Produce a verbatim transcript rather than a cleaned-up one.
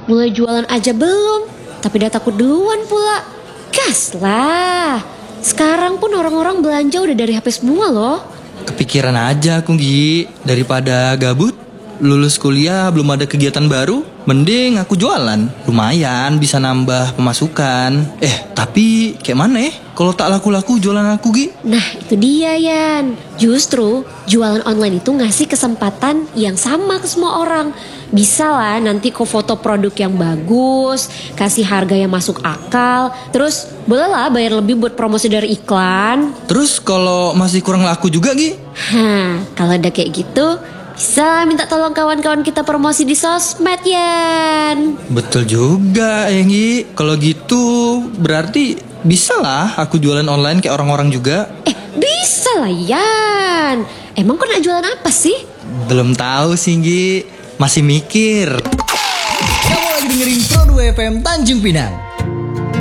Mulai jualan aja belum, tapi udah takut duluan pula. Gas lah. Sekarang pun orang-orang belanja udah dari H P semua loh. Kepikiran aja aku Gi, daripada gabut, lulus kuliah belum ada kegiatan baru, mending aku jualan. Lumayan bisa nambah pemasukan. Eh tapi kayak mana ya kalau tak laku-laku jualan aku Gi? Nah itu dia Yan. Justru jualan online itu ngasih kesempatan yang sama ke semua orang. Bisa lah nanti kau foto produk yang bagus, kasih harga yang masuk akal, terus boleh lah bayar lebih buat promosi dari iklan. Terus kalau masih kurang laku juga Gi? Hah, kalau udah kayak gitu bisa minta tolong kawan-kawan kita promosi di sosmed Yan. Betul juga ya Gi. Kalau gitu berarti bisa lah aku jualan online kayak orang-orang juga. Eh bisa lah Yan. Emang kau nak jualan apa sih? Belum tahu sih Gi, masih mikir. Kamu lagi dengerin Pro dua F M Tanjung Pinang.